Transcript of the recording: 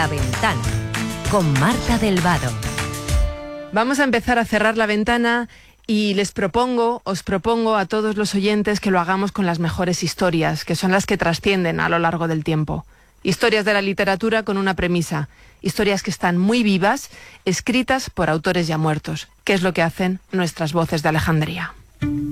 Ventana con Marta del Vado. Vamos a empezar a cerrar la ventana y os propongo a todos los oyentes que lo hagamos con las mejores historias, que son las que trascienden a lo largo del tiempo. Historias de la literatura con una premisa, historias que están muy vivas, escritas por autores ya muertos, que es lo que hacen nuestras voces de Alejandría.